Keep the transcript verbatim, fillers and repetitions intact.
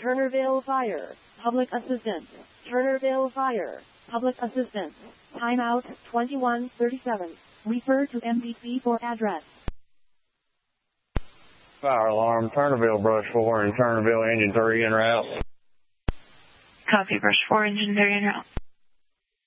Turnerville Fire. Public assistance. Turnerville Fire. Public assistance. Timeout twenty-one thirty-seven. Refer to M D C for address. Fire alarm, Turnerville Brush four and Turnerville Engine three en route. Copy, Brush four, Engine three en route.